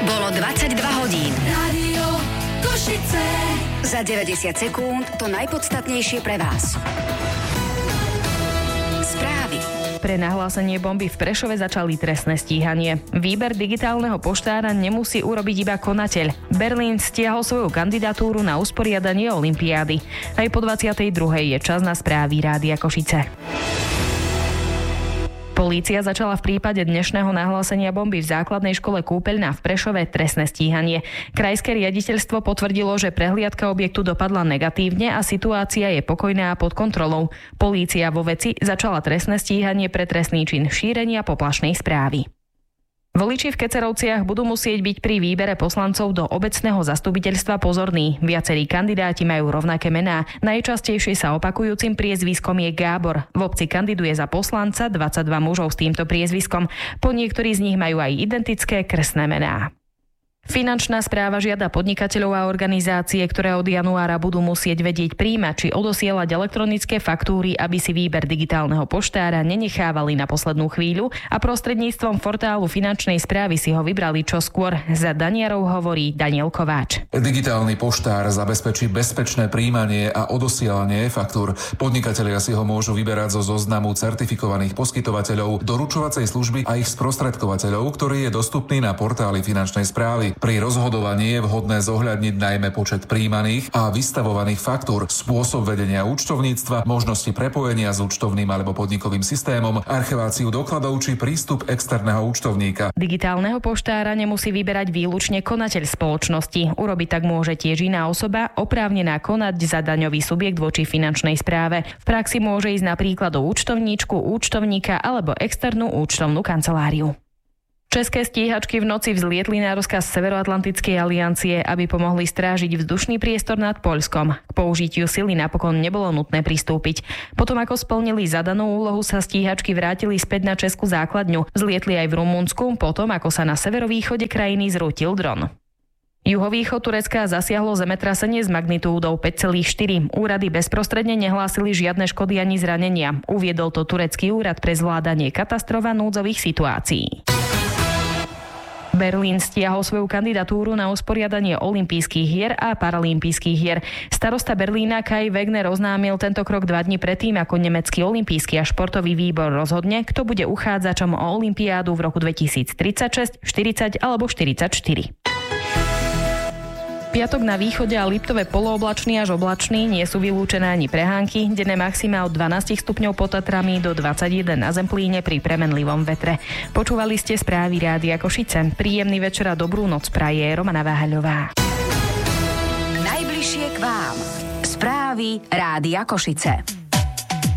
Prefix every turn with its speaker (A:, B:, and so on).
A: Bolo 22 hodín.
B: Rádio Košice.
A: Za 90 sekúnd to najpodstatnejšie pre vás. Správy.
C: Pre nahlásenie bomby v Prešove začali trestné stíhanie. Výber digitálneho poštára nemusí urobiť iba konateľ. Berlín stiahol svoju kandidatúru na usporiadanie olympiády. Aj po 22. je čas na správy Rádia Košice. Polícia začala v prípade dnešného nahlásenia bomby v základnej škole Kúpeľná v Prešove trestné stíhanie. Krajské riaditeľstvo potvrdilo, že prehliadka objektu dopadla negatívne a situácia je pokojná a pod kontrolou. Polícia vo veci začala trestné stíhanie pre trestný čin šírenia poplašnej správy. Voliči v Kecerovciach budú musieť byť pri výbere poslancov do obecného zastupiteľstva pozorní. Viacerí kandidáti majú rovnaké mená. Najčastejšie sa opakujúcim priezviskom je Gábor. V obci kandiduje za poslanca 22 mužov s týmto priezviskom. Po niektorí z nich majú aj identické krstné mená. Finančná správa žiada podnikateľov a organizácie, ktoré od januára budú musieť vedieť príjmať či odosielať elektronické faktúry, aby si výber digitálneho poštára nenechávali na poslednú chvíľu a prostredníctvom portálu finančnej správy si ho vybrali čoskôr. Za Daniarov hovorí Daniel Kováč.
D: Digitálny poštár zabezpečí bezpečné príjmanie a odosielanie faktúr. Podnikatelia si ho môžu vyberať zo zoznamu certifikovaných poskytovateľov doručovacej služby a ich sprostredkovateľov, ktorý je dostupný na portáli finančnej správy. Pri rozhodovaní je vhodné zohľadniť najmä počet prijímaných a vystavovaných faktúr, spôsob vedenia účtovníctva, možnosti prepojenia s účtovným alebo podnikovým systémom, archiváciu dokladov či prístup externého účtovníka.
C: Digitálneho poštára nemusí vyberať výlučne konateľ spoločnosti. Urobiť tak môže tiež iná osoba, oprávnená konať za daňový subjekt voči finančnej správe. V praxi môže ísť napríklad o účtovníčku, účtovníka alebo externú účtovnú kanceláriu. České stíhačky v noci vzlietli na rozkaz Severoatlantickej aliancie, aby pomohli strážiť vzdušný priestor nad Poľskom. K použitiu sily napokon nebolo nutné pristúpiť. Potom, ako splnili zadanú úlohu, sa stíhačky vrátili späť na českú základňu. Vzlietli aj v Rumunsku, potom ako sa na severovýchode krajiny zrútil dron. Juhovýchod Turecka zasiahlo zemetrasenie s magnitúdou 5,4. Úrady bezprostredne nehlásili žiadne škody ani zranenia. Uviedol to turecký úrad pre zvládanie katastrof a núdzových situácií. Berlín stiahol svoju kandidatúru na usporiadanie olympijských hier a paralympijských hier. Starosta Berlína Kai Wegner oznámil tento krok 2 dni predtým, ako nemecký olympijský a športový výbor rozhodne, kto bude uchádzačom o olympiádu v roku 2036, 40 alebo 44. Piatok na východe a Liptove polooblačný až oblačný, nie sú vylúčené ani prehánky, denné maxima od 12 stupňov pod Tatrami do 21 na Zemplíne pri premenlivom vetre. Počúvali ste správy Rádia Košice. Príjemný večer a dobrú noc praje Romana Váhaľová.
A: Najbližšie k vám. Správy Rádia Košice.